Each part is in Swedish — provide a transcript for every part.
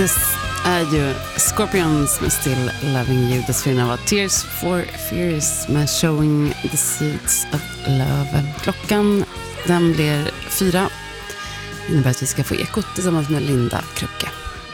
Det är ju Scorpions med Still Loving You. Dessförinnan var Tears for Fears med Showing the Seeds of Love. Klockan den blir 4. Det innebär att vi ska få ekot tillsammans med Linda Krucke.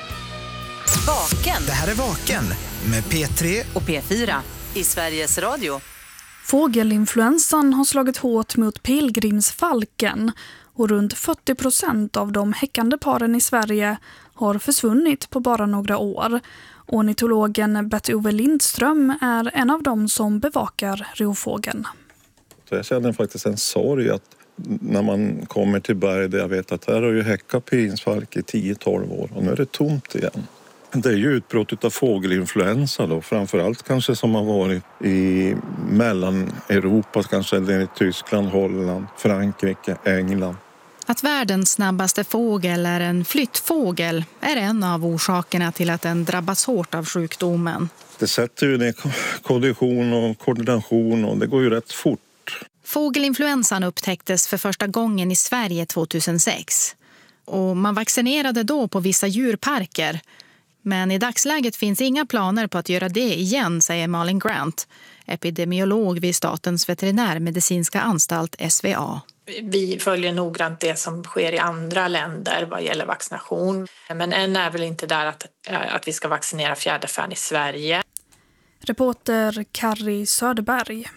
Vaken. Det här är Vaken med P3 och P4 i Sveriges Radio. Fågelinfluensan har slagit hårt mot pilgrimsfalken och runt 40% av de häckande paren i Sverige har försvunnit på bara några år. Ornitologen Bert-Ove Lindström är en av dem som bevakar rovfågeln. Så jag känner faktiskt en sorg att när man kommer till berg där jag vet att här har ju häckat pilgrimsfalk i 10-12 år och nu är det tomt igen. Det är ju utbrott av fågelinfluensa då, framförallt kanske som har varit i Mellaneuropa, kanske eller i Tyskland, Holland, Frankrike, England. Att världens snabbaste fågel är en flyttfågel är en av orsakerna till att den drabbas hårt av sjukdomen. Det sätter ju ner kollision och koordination och det går ju rätt fort. Fågelinfluensan upptäcktes för första gången i Sverige 2006. Och man vaccinerade då på vissa djurparker. Men i dagsläget finns inga planer på att göra det igen, säger Malin Grant, epidemiolog vid Statens veterinärmedicinska anstalt SVA. Vi följer noggrant det som sker i andra länder vad gäller vaccination. Men än är väl inte där att vi ska vaccinera fjäderfän i Sverige. Reporter Kari Söderberg.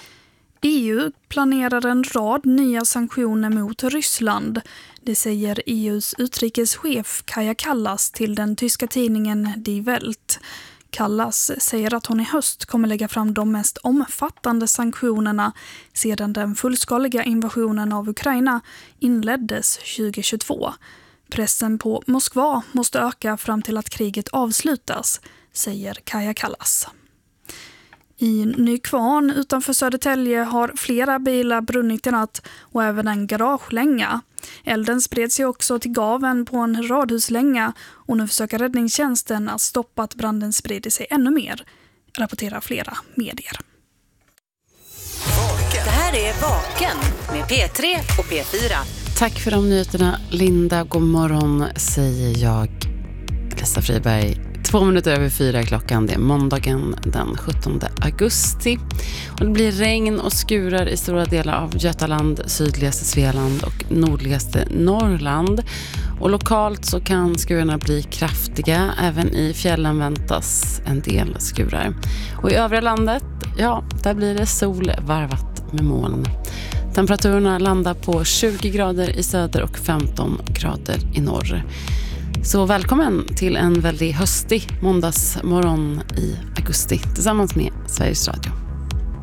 EU planerar en rad nya sanktioner mot Ryssland. Det säger EUs utrikeschef Kaja Kallas till den tyska tidningen Die Welt. Kallas säger att hon i höst kommer lägga fram de mest omfattande sanktionerna sedan den fullskaliga invasionen av Ukraina inleddes 2022. Pressen på Moskva måste öka fram till att kriget avslutas, säger Kaja Kallas. I Nykvarn utanför Södertälje har flera bilar brunnit i natt och även en garagelänga. Elden spred sig också till gaven på en radhuslänga och nu försöker räddningstjänsten att stoppa att branden sprider sig ännu mer, rapporterar flera medier. Det här är Vaken med P3 och P4. Tack för de nyheterna, Linda. God morgon, säger jag, Lisa Friberg. 2 minuter över 4 klockan. Det är måndagen den 17 augusti. Och det blir regn och skurar i stora delar av Götaland, sydligaste Svealand och nordligaste Norrland. Och lokalt så kan skurarna bli kraftiga. Även i fjällen väntas en del skurar. Och i övriga landet, ja, där blir det sol varvat med moln. Temperaturerna landar på 20 grader i söder och 15 grader i norr. Så välkommen till en väldigt höstig måndagsmorgon i augusti tillsammans med Sveriges Radio.